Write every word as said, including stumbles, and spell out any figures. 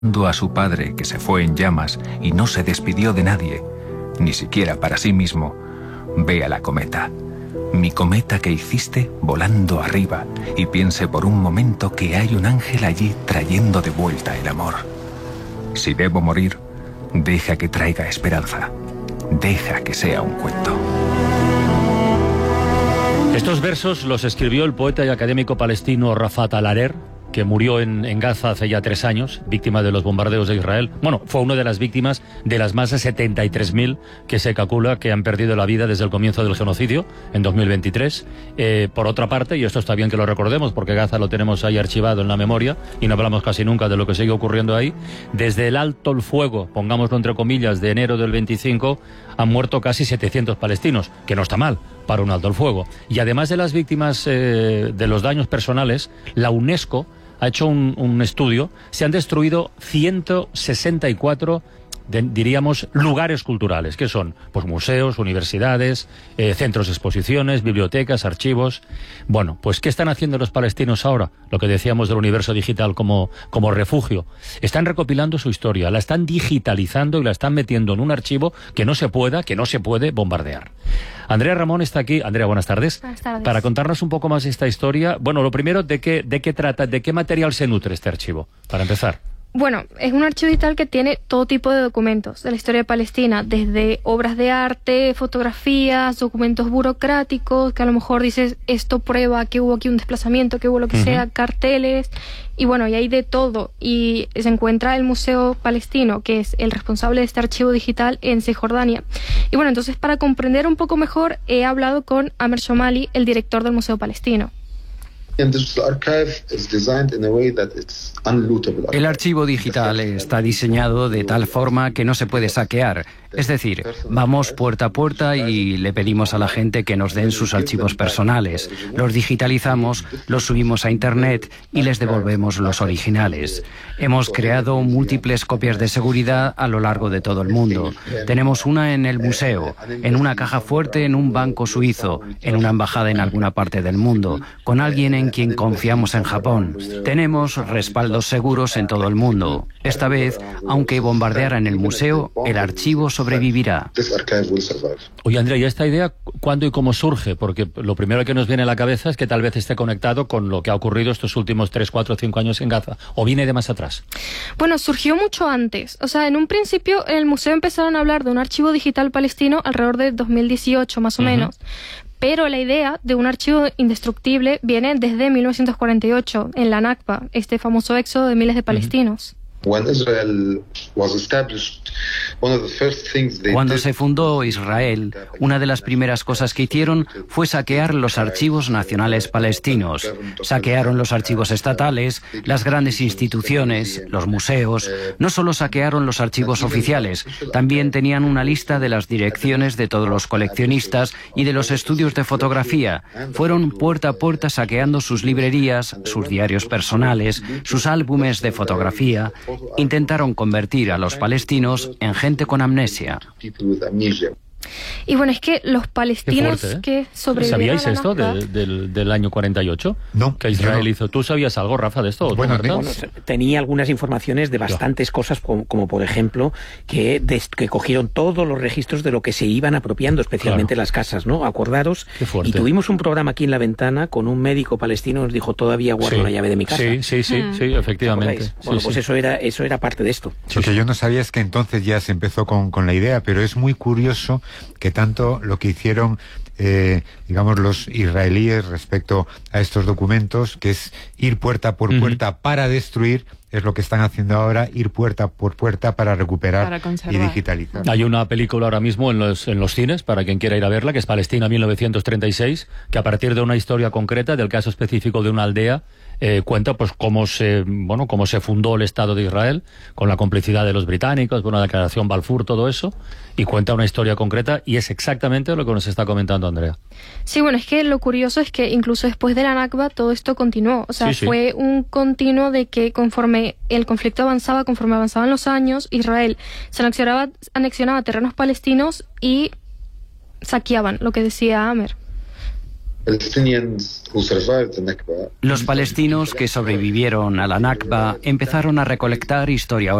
a su padre, que se fue en llamas y no se despidió de nadie, ni siquiera para sí mismo, vea la cometa, mi cometa que hiciste volando arriba, y piense por un momento que hay un ángel allí trayendo de vuelta el amor. Si debo morir, deja que traiga esperanza, deja que sea un cuento. Estos versos los escribió el poeta y académico palestino Rafat Al-Harer, que murió en, en Gaza hace ya tres años, víctima de los bombardeos de Israel. Bueno, fue una de las víctimas de las más de setenta y tres mil que se calcula que han perdido la vida desde el comienzo del genocidio, en dos mil veintitrés. Eh, por otra parte, y esto está bien que lo recordemos, porque Gaza lo tenemos ahí archivado en la memoria, y no hablamos casi nunca de lo que sigue ocurriendo ahí, desde el alto el fuego, pongámoslo entre comillas, de enero del veinticinco, han muerto casi setecientos palestinos, que no está mal para un alto el fuego. Y además de las víctimas eh, de los daños personales, la UNESCO ha hecho un, un estudio. Se han destruido ciento sesenta y cuatro, de, diríamos, lugares culturales, que son pues museos, universidades, eh, centros de exposiciones, bibliotecas, archivos. Bueno, pues ¿qué están haciendo los palestinos ahora? Lo que decíamos del universo digital como, como refugio. Están recopilando su historia, la están digitalizando y la están metiendo en un archivo que no se pueda, que no se puede bombardear. Andrea Ramón está aquí. Andrea, buenas tardes. Buenas tardes. Para contarnos un poco más de esta historia. Bueno, lo primero, ¿de qué, de qué trata, de qué material se nutre este archivo? Para empezar. Bueno, es un archivo digital que tiene todo tipo de documentos de la historia de Palestina, desde obras de arte, fotografías, documentos burocráticos, que a lo mejor dices, esto prueba que hubo aquí un desplazamiento, que hubo lo que uh-huh. sea, carteles, y bueno, y hay de todo. Y se encuentra el Museo Palestino, que es el responsable de este archivo digital en Cisjordania. Y bueno, entonces para comprender un poco mejor, he hablado con Amer Shomali, el director del Museo Palestino. El archivo digital está diseñado de tal forma que no se puede saquear. Es decir, vamos puerta a puerta y le pedimos a la gente que nos den sus archivos personales. Los digitalizamos, los subimos a Internet y les devolvemos los originales. Hemos creado múltiples copias de seguridad a lo largo de todo el mundo. Tenemos una en el museo, en una caja fuerte en un banco suizo, en una embajada en alguna parte del mundo, con alguien en quien confiamos en Japón. Tenemos respaldos seguros en todo el mundo. Esta vez, aunque bombardearan el museo, el archivo sobrevivirá. Oye, Andrea, ¿y esta idea cuándo y cómo surge? Porque lo primero que nos viene a la cabeza es que tal vez esté conectado con lo que ha ocurrido estos últimos tres, cuatro, cinco años en Gaza. ¿O viene de más atrás? Bueno, surgió mucho antes. O sea, en un principio en el museo empezaron a hablar de un archivo digital palestino alrededor de dos mil dieciocho, más o uh-huh. menos. Pero la idea de un archivo indestructible viene desde mil novecientos cuarenta y ocho, en la Nakba, este famoso éxodo de miles de palestinos. Uh-huh. Cuando se fundó Israel, una de las primeras cosas que hicieron fue saquear los archivos nacionales palestinos. Saquearon los archivos estatales, las grandes instituciones, los museos. No solo saquearon los archivos oficiales, también tenían una lista de las direcciones de todos los coleccionistas y de los estudios de fotografía. Fueron puerta a puerta saqueando sus librerías, sus diarios personales, sus álbumes de fotografía. Intentaron convertir a los palestinos en gente con amnesia. Y bueno, es que los palestinos fuerte, ¿eh? que sobrevivieron ¿Sabíais esto de, de, del año cuarenta y ocho? No. Que Israel no. hizo. ¿Tú sabías algo, Rafa, de esto? Bueno, bueno, tenía algunas informaciones de bastantes Yo. cosas, como, como por ejemplo, que, des, que cogieron todos los registros de lo que se iban apropiando, especialmente claro. las casas, ¿no? Acordaros. Y tuvimos un programa aquí en La Ventana con un médico palestino, nos dijo, todavía guardo sí. la llave de mi casa. Sí, sí, sí, hmm. sí efectivamente. Sí, bueno, pues sí. eso era eso era parte de esto. Lo que yo no sabía es que entonces ya se empezó con, con la idea, pero es muy curioso que tanto lo que hicieron, eh, digamos, los israelíes respecto a estos documentos, que es ir puerta por uh-huh. puerta para destruir, es lo que están haciendo ahora, ir puerta por puerta para recuperar para y digitalizar. Hay una película ahora mismo en los, en los cines, para quien quiera ir a verla, que es Palestina mil novecientos treinta y seis, que a partir de una historia concreta, del caso específico de una aldea, eh, cuenta pues cómo se bueno cómo se fundó el Estado de Israel, con la complicidad de los británicos, bueno, la declaración Balfour, todo eso, y cuenta una historia concreta, y es exactamente lo que nos está comentando Andrea. Sí, bueno, es que lo curioso es que incluso después de la Nakba todo esto continuó, o sea, sí, sí. fue un continuo de que conforme el conflicto avanzaba, conforme avanzaban los años, Israel se anexionaba, anexionaba terrenos palestinos y saqueaban, lo que decía Amer. Los palestinos que sobrevivieron a la Nakba empezaron a recolectar historia